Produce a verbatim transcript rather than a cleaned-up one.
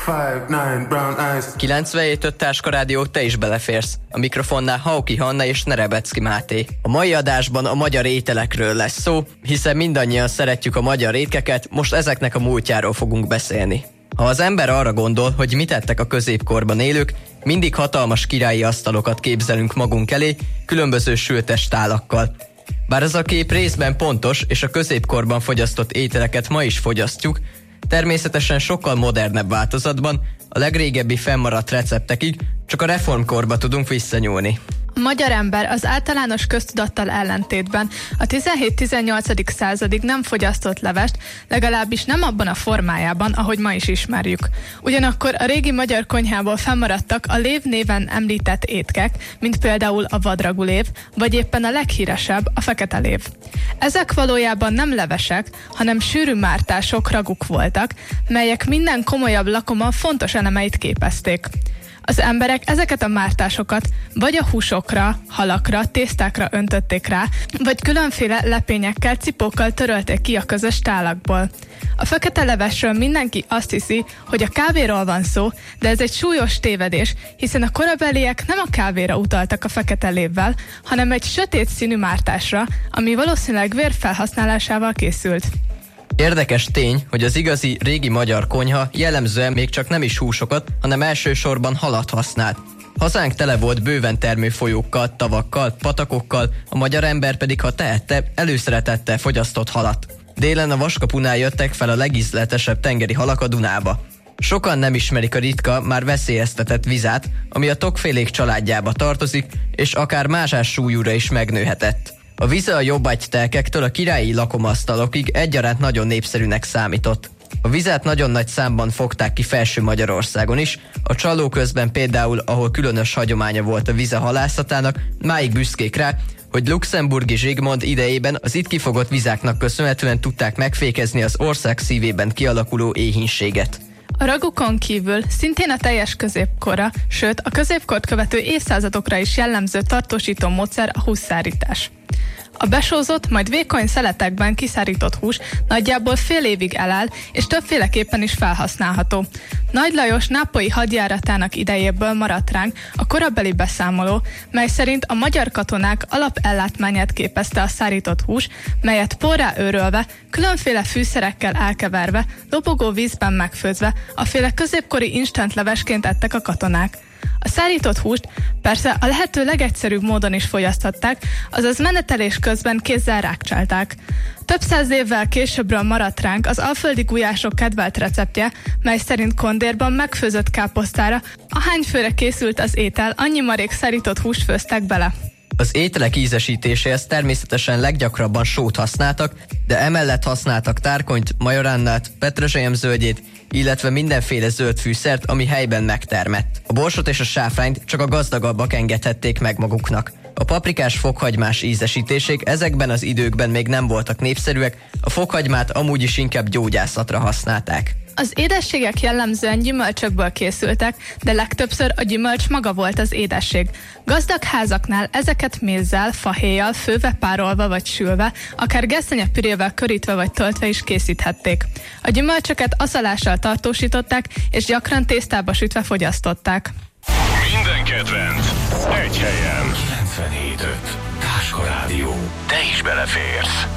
kilencvenhét öt Táska Rádió, te is beleférsz. A mikrofonnál Hauki Hanna és Nerebecki Máté. A mai adásban a magyar ételekről lesz szó, hiszen mindannyian szeretjük a magyar étkeket, most ezeknek a múltjáról fogunk beszélni. Ha az ember arra gondol, hogy mit ettek a középkorban élők, mindig hatalmas királyi asztalokat képzelünk magunk elé, különböző sültes tálakkal. Bár ez a kép részben pontos, és a középkorban fogyasztott ételeket ma is fogyasztjuk, természetesen sokkal modernebb változatban, a legrégebbi fennmaradt receptekig csak a reformkorba tudunk visszanyúlni. A magyar ember az általános köztudattal ellentétben a tizenhét-tizennyolcadik századig nem fogyasztott levest, legalábbis nem abban a formájában, ahogy ma is ismerjük. Ugyanakkor a régi magyar konyhából fennmaradtak a lév néven említett étkek, mint például a vadragulév, vagy éppen a leghíresebb, a fekete lév. Ezek valójában nem levesek, hanem sűrű mártások, raguk voltak, melyek minden komolyabb lakoma fontos elemeit képezték. Az emberek ezeket a mártásokat vagy a húsokra, halakra, tésztákra öntötték rá, vagy különféle lepényekkel, cipókkal törölték ki a közös tálakból. A fekete levesről mindenki azt hiszi, hogy a kávéról van szó, de ez egy súlyos tévedés, hiszen a korabeliek nem a kávéra utaltak a fekete lévvel, hanem egy sötét színű mártásra, ami valószínűleg vér felhasználásával készült. Érdekes tény, hogy az igazi régi magyar konyha jellemzően még csak nem is húsokat, hanem elsősorban halat használt. Hazánk tele volt bőven termő folyókkal, tavakkal, patakokkal, a magyar ember pedig, ha tehette, előszeretettel fogyasztott halat. Délen a Vaskapunál jöttek fel a legízletesebb tengeri halak a Dunába. Sokan nem ismerik a ritka, már veszélyeztetett vizát, ami a tokfélék családjába tartozik, és akár mázsás súlyúra is megnőhetett. A vize a jobbágytelkektől a királyi lakomasztalokig egyaránt nagyon népszerűnek számított. A vizet nagyon nagy számban fogták ki Felső Magyarországon is, a Csalló közben például, ahol különös hagyománya volt a vize halászatának, máig büszkék rá, hogy luxemburgi Zsigmond idejében az itt kifogott vizáknak köszönhetően tudták megfékezni az ország szívében kialakuló éhínséget. A ragukon kívül szintén a teljes középkorra, sőt a középkort követő évszázadokra is jellemző tartósító módszer a hússzárítás. A besózott, majd vékony szeletekben kiszárított hús nagyjából fél évig eláll, és többféleképpen is felhasználható. Nagy Lajos nápolyi hadjáratának idejéből maradt ránk a korabeli beszámoló, mely szerint a magyar katonák alapellátmányát képezte a szárított hús, melyet porrá őrölve, különféle fűszerekkel elkeverve, lobogó vízben megfőzve, aféle középkori instantlevesként ettek a katonák. A szárított húst persze a lehető legegyszerűbb módon is fogyaszthatták, azaz menetelés közben kézzel rákcsálták. Több száz évvel későbbről maradt ránk az alföldi gulyások kedvelt receptje, mely szerint kondérban megfőzött káposztára, ahány főre készült az étel, annyi marék szárított húst főztek bele. Az ételek ízesítéséhez természetesen leggyakrabban sót használtak, de emellett használtak tárkonyt, majoránnát, petrezselyemzöldjét, illetve mindenféle zöld fűszert, ami helyben megtermett. A borsot és a sáfrányt csak a gazdagabbak engedhették meg maguknak. A paprikás fokhagymás ízesítések ezekben az időkben még nem voltak népszerűek, a fokhagymát amúgy is inkább gyógyászatra használták. Az édességek jellemzően gyümölcsökből készültek, de legtöbbször a gyümölcs maga volt az édesség. Gazdag házaknál ezeket mézzel, fahéjjal, főve, párolva vagy sülve, akár gesztenyepürével körítve vagy töltve is készíthették. A gyümölcsöket aszalással tartósították, és gyakran tésztába sütve fogyasztották. Minden kedvenc egy helyen. kilencvenhét öt Táska Rádió. Te is beleférsz.